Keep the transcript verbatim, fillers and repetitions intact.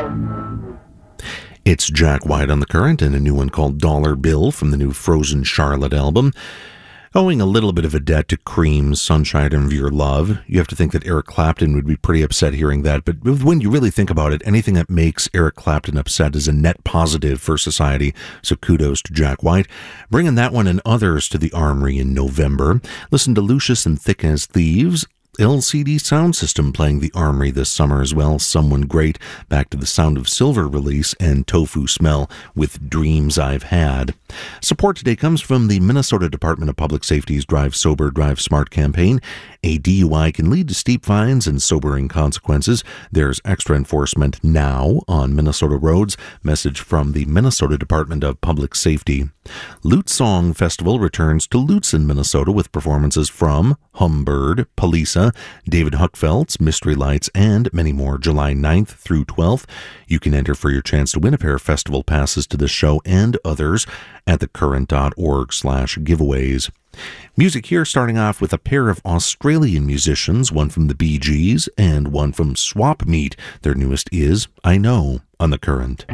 It's Jack White on the Current and a new one called Dollar Bill from the new Frozen Charlotte album. Owing a little bit of a debt to Cream's Sunshine of Your Love. You have to think that Eric Clapton would be pretty upset hearing that, but when you really think about it, anything that makes Eric Clapton upset is a net positive for society, so kudos to Jack White. Bringing that one and others to the Armory in November. Listen to Lucius and Thick as Thieves. L C D Sound System playing the Armory this summer as well. Someone Great, back to the Sound of Silver release, and Tofu Smell with Dreams I've Had. Support today comes from the Minnesota Department of Public Safety's Drive Sober, Drive Smart campaign. A D U I can lead to steep fines and sobering consequences. There's extra enforcement now on Minnesota roads. Message from the Minnesota Department of Public Safety. Lute Song Festival returns to Lutsen, Minnesota with performances from Humbird, Palisa, David Huckfelt's Mystery Lights, and many more July ninth through twelfth. You can enter for your chance to win a pair of festival passes to the show and others at thecurrent.org slash giveaways. Music here starting off with a pair of Australian musicians, one from the Bee Gees and one from Swap Meet. Their newest is I Know on The Current.